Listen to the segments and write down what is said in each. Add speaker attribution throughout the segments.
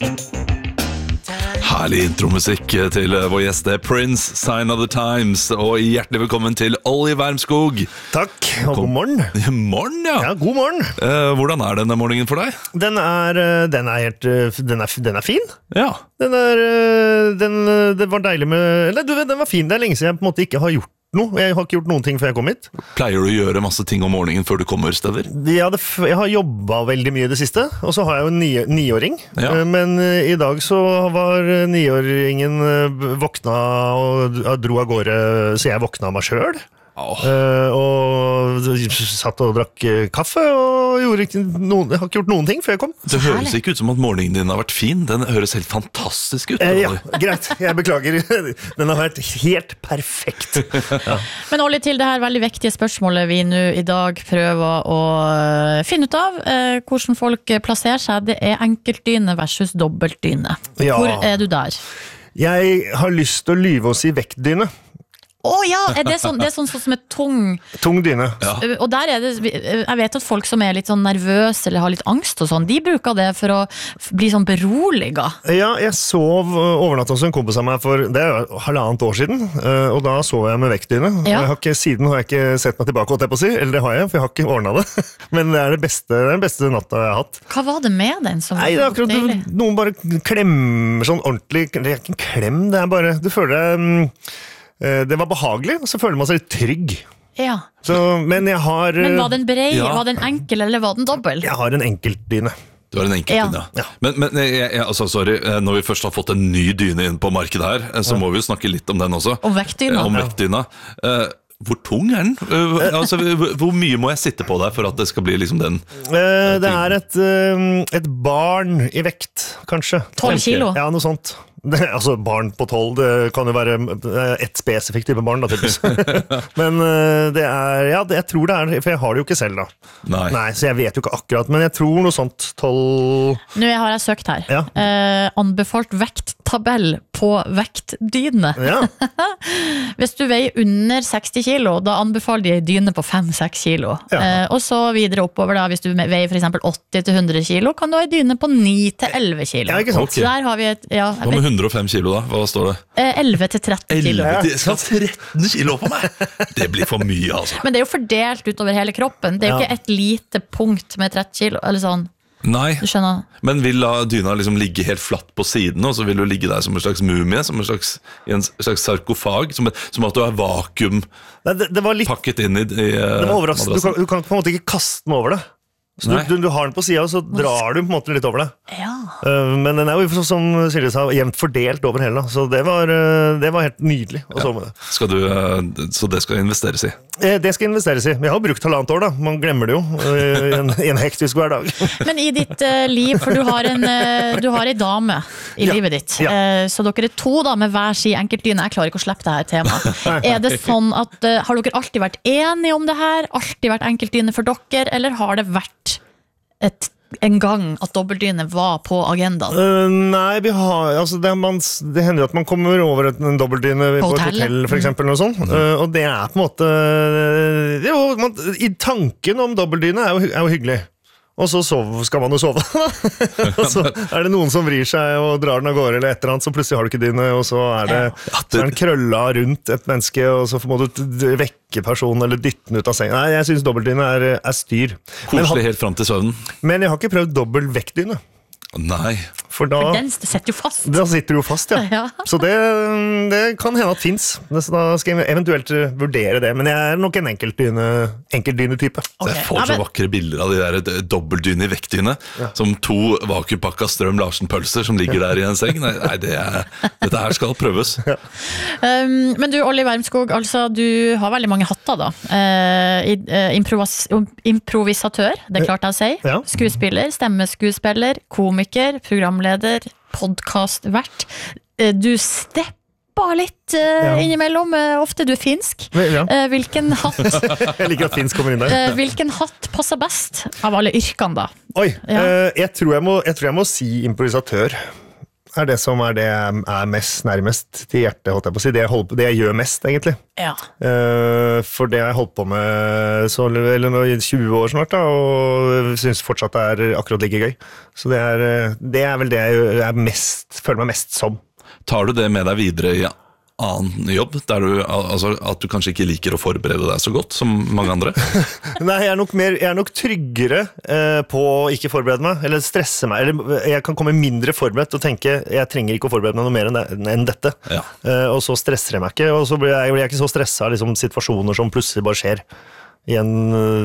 Speaker 1: Herlig intromusikk til vår gjest, det Prince, Sign of the Times. Og hjertelig velkommen til Olli Wermskog.
Speaker 2: Takk, og god morgen.
Speaker 1: Morgen, ja.
Speaker 2: Ja, god morgen.
Speaker 1: Hvordan denne morgenen for deg?
Speaker 2: Den er fin.
Speaker 1: Ja.
Speaker 2: Det var deilig med... Nei, du vet, den var fin. Det er lenge siden jeg på en måte ikke har gjort noe. Jeg har ikke gjort noen ting før jeg kom hit.
Speaker 1: Pleier du å gjøre masse ting om morgenen før du kommer steder?
Speaker 2: Ja, jeg har jobbet veldig mye det siste, og så har jeg jo en niåring.
Speaker 1: Ja.
Speaker 2: Men i dag så var niåringen våkna og dro av gårde, så jeg våkna av meg selv. Og satt og drakk kaffe og jeg har ikke gjort noen ting før jeg kom.
Speaker 1: Det høres ikke ut som at morgenen din har vært fin. Den høres helt fantastisk ut.
Speaker 2: Ja, greit, jeg beklager. Den har vært helt perfekt. Ja.
Speaker 3: Men Olli, til det her veldig viktige spørsmålet vi nå i dag prøver å finne ut av hvordan folk plasserer seg. Det er enkeltdyne versus dobbeltdyne.
Speaker 2: Ja.
Speaker 3: Hvor er du der?
Speaker 2: Jeg har lyst til å lyve og si vektdyne.
Speaker 3: Ja, det er sånn som er tung
Speaker 2: dyne.
Speaker 1: Ja.
Speaker 3: Og der er det, jeg vet at folk som er litt sånn nervøse eller har litt angst og sånn, de bruker det for å bli sånn beroliget.
Speaker 2: Ja, jeg sov overnatt hos en kompis av meg for, det er jo 1,5 år siden, og da sov jeg med vektdyne.
Speaker 3: Ja.
Speaker 2: Siden har jeg ikke sett meg tilbake, holdt jeg på å si, eller det har jeg, for jeg har ikke ordnet det. Men det er den beste natta jeg har hatt.
Speaker 3: Hva var det med den som
Speaker 2: Nei, det er akkurat noen bare klemmer sånn ordentlig, det er ikke en klem, det er bare, du føler deg... Det var behagelig, og så føler man seg litt trygg.
Speaker 3: Ja.
Speaker 2: Men jeg har...
Speaker 3: Men var den bred,
Speaker 1: Ja.
Speaker 3: var den enkel, eller var den dobbel?
Speaker 2: Jeg har en enkeltdyne.
Speaker 1: Du har en enkeltdyne,
Speaker 2: Ja.
Speaker 1: Men altså, sorry, når vi først har fått en ny dyne inn på markedet her, så må vi jo snakke litt om den også.
Speaker 3: Om vektdyna?
Speaker 1: Om vektdyna. Hvor tung er den? Altså, hvor mye må jeg sitte på deg for at det skal bli liksom den?
Speaker 2: Det er et barn i vekt, kanskje.
Speaker 3: 12 kilo?
Speaker 2: Ja, noe sånt. Altså, barn på 12, det kan jo være et spesifikt type barn, da, typisk. Men det er, ja, jeg tror det er, for jeg har det jo ikke selv, da. Nei, så jeg vet jo ikke akkurat, men jeg tror noe sånt 12...
Speaker 3: Nå har jeg søkt her.
Speaker 2: Ja.
Speaker 3: Anbefalt vekttabell på vektdyne.
Speaker 2: Ja.
Speaker 3: Hvis du veier under 60 kilo, da anbefaler de dyne på 5-6 kilo.
Speaker 2: Ja.
Speaker 3: Og så videre oppover da, hvis du veier for eksempel 80-100 kilo, kan du ha en dyne på 9-11 kilo.
Speaker 2: Ja, ikke sant?
Speaker 1: Ok.
Speaker 3: Så der har vi et, ja,
Speaker 1: Hva med 105 kilo da? Hva står det?
Speaker 3: 11-13 kilo.
Speaker 1: 11, skal 13 kilo på meg? Det blir for mye, altså.
Speaker 3: Men det er jo fordelt utover hele kroppen. Det er jo
Speaker 2: Ja.
Speaker 3: ikke et lite punkt med 13 kilo, eller sånn.
Speaker 1: Nei,
Speaker 3: Du skjønner?
Speaker 1: men vil da dyna liksom ligge helt flatt på siden, og så vil du ligge der som en slags mumie, som i en slags sarkofag, som at du er vakuum
Speaker 2: Nei, det var litt...
Speaker 1: pakket inn i
Speaker 2: Det var overraskende.
Speaker 1: madrassen.
Speaker 2: Du kan på en måte ikke kaste den over det. Så
Speaker 1: Nei.
Speaker 2: du har den på siden, og så drar du på en måte litt over det.
Speaker 3: Ja.
Speaker 2: Men den er jo, som Silje sa, jevnt fordelt over hele. Så det var helt nydelig å sove med det.
Speaker 1: Så det skal investeres i.
Speaker 2: Det skal investeres i. Jeg har brukt 1,5 år, da. Man glemmer det jo i en hektisk hverdag.
Speaker 3: Men i ditt liv, for du har en dame i
Speaker 2: Ja.
Speaker 3: livet ditt,
Speaker 2: Ja.
Speaker 3: så dere er to da med hver si enkeltdyne. Jeg klarer ikke å slippe det her temaet. Er det sånn at, har dere alltid vært enige om det her? Alltid vært enkeltdyne for dere? Eller har det vært en gang at dobbeltdyne var på agendaen?
Speaker 2: Nei, vi har, altså det hender jo at man kommer over en dobbeltdyne på et hotell, for eksempel, og sånn. Og det er på en måte i tanken om dobbeltdyne er jo hyggelig. Og så skal man jo sove. Og så er det noen som vrir seg og drar den av gårde, eller et eller annet, så plutselig har du ikke dyne, og så er den krølla rundt et menneske, og så må du vekke personen, eller dytte den ut av sengen. Nei, jeg synes dobbeltdyne er styr.
Speaker 1: Koselig helt frem til søvnen.
Speaker 2: Men jeg har ikke prøvd dobbelt vektdyne.
Speaker 1: Nei.
Speaker 2: For da...
Speaker 3: Den setter jo fast.
Speaker 2: Da sitter du jo fast, ja.
Speaker 3: Ja.
Speaker 2: Så det kan hende at finnes. Så da skal jeg eventuelt vurdere det. Men jeg er nok en enkeltdyne-type.
Speaker 1: Så jeg får så vakre bilder av de der dobbeltdyne i vektdyne, som to vakuumpakka Strøm Larsen-pølser som ligger der i en seng. Nei, dette her skal prøves.
Speaker 3: Men du, Olli Wermskog, altså, du har veldig mange hatter da. Improvisatør, det klarte jeg å si.
Speaker 2: Ja.
Speaker 3: Skuespiller, stemmeskuespiller, komiker, programleder, podcastvert. Du stepper litt innimellom, ofte du er finsk.
Speaker 2: Ja.
Speaker 3: Hvilken hatt
Speaker 2: Jeg liker at Finns kommer inn der.
Speaker 3: hvilken hatt passer best av alle yrkene da?
Speaker 2: Oi,
Speaker 3: Ja.
Speaker 2: jeg tror jeg må si improvisatør. er det som er det jeg er mest nærmest til hjertet, holdt jeg på å si. Det jeg gjør mest, egentlig.
Speaker 3: Ja.
Speaker 2: For det jeg holdt på med i 20 år snart, da, og synes fortsatt det er akkurat like gøy. Så det er vel det jeg føler meg mest som.
Speaker 1: Tar du det med deg videre i annen jobb, der at du kanskje ikke liker å forberede deg så godt som mange andre?
Speaker 2: Nei, jeg er nok tryggere på å ikke forberede meg, eller stresse meg, eller jeg kan komme mindre forberedt og tenke, jeg trenger ikke å forberede meg noe mer enn dette. Ja. Og så stresser jeg meg ikke, og så blir jeg ikke så stresset av liksom, situasjoner som plutselig bare skjer. I en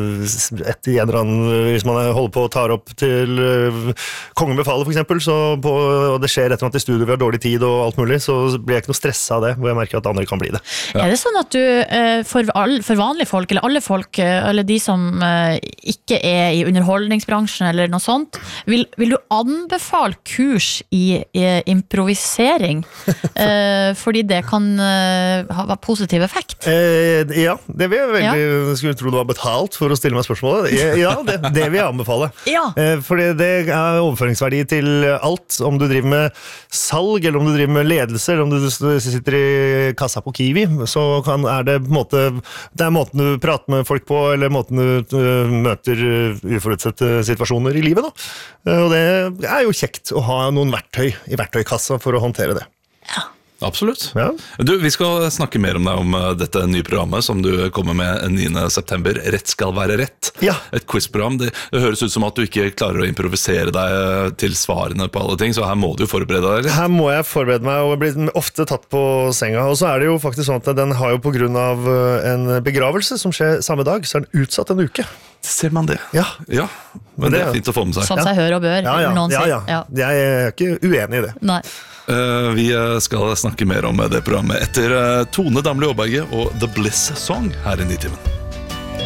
Speaker 2: eller annen, hvis man holder på og tar opp til Kongen befaler for eksempel, og det skjer et eller annet i studio, vi har dårlig tid og alt mulig, så blir jeg ikke noe stresset av det, hvor jeg merker at andre kan bli det.
Speaker 3: Ja. Er det sånn at du, for vanlige folk, eller alle folk, eller de som ikke er i underholdningsbransjen eller noe sånt, vil du anbefale kurs i improvisering? Fordi det kan ha positiv effekt?
Speaker 2: Ja, det vil jeg veldig skulle tro det var betalt for å stille meg spørsmålet. Ja, det vil jeg anbefale. Ja. Fordi det er overføringsverdi til alt. Om du driver med salg, eller om du driver med ledelse, eller om du sitter i kassa på Kiwi, så er det måten du prater med folk på, eller måten du møter uforutsette situasjoner i livet. Da. Og det er jo kjekt å ha noen verktøy i verktøykassa for å håndtere det.
Speaker 1: Ja. Absolutt. Ja. Vi skal snakke mer om deg om dette nye programmet som du kommer med 9. september. Rett skal være rett. Ja. Et quizprogram. Det høres ut som at du ikke klarer å improvisere deg til svarene på alle ting, så her må du forberede deg.
Speaker 2: Her må jeg forberede meg, og jeg blir ofte tatt på senga. Og så er det jo faktisk sånn at den har jo på grunn av en begravelse som skjer samme dag, så er den utsatt en uke.
Speaker 1: Ser man det? Ja. Men det er fint å få med seg.
Speaker 3: Sånn seg hør og bør.
Speaker 2: Ja. Jeg er ikke uenig i det.
Speaker 3: Nei.
Speaker 1: Vi skal snakke mer om det programmet etter Tone Damli Aaberge og The Bliss Song her i Nitimen.